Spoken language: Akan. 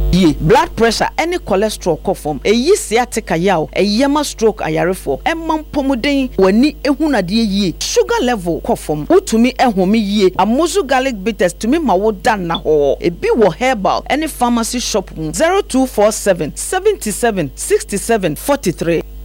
Ye blood pressure any cholesterol kɔ fam. Eyi sciatica yaw, eyema stroke ayarefo. Emam pomuden wani ehunade ye. Sugar level kɔ fam. Utumi ehome ye. Amozu garlic bitters tumi ma wo dan na ho. Ebi wo herbal any pharmacy shop 0247 77 67 43.